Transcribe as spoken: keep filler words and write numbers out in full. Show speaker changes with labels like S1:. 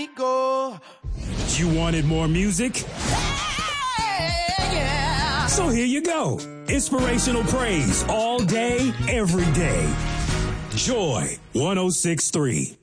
S1: Go.
S2: You wanted more music?
S1: Yeah.
S2: So here you go. Inspirational praise all day, every day. Joy one oh six point three.